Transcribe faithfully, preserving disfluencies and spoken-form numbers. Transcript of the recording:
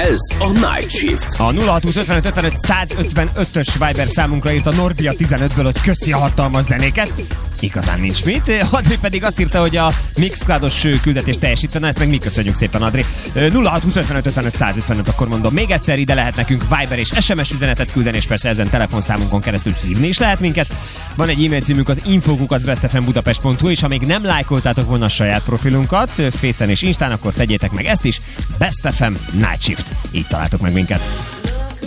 Ez a Night Shift. A nulla hat húsz ötvenöt ötvenöt százötvenötös Viber számunkra írt a Nordia tizenötből, hogy köszi a hatalmas zenéket. Igazán nincs mit. Adri pedig azt írta, hogy a Mixcloudos küldetést teljesítene, ezt meg mi köszönjük szépen, Adri. nulla hat húsz ötvenöt ötvenöt százötvenöt, akkor mondom még egyszer, ide lehet nekünk Viber és es em es üzenetet küldeni, és persze ezen telefonszámunkon keresztül hívni is lehet minket. Van egy e-mail címünk, az info kukac best f m budapest pont hu, és ha még nem lájkoltátok volna a saját profilunkat Facen és Instán, akkor tegyétek meg ezt is. Best ef em Night Shift. Így találtok meg minket.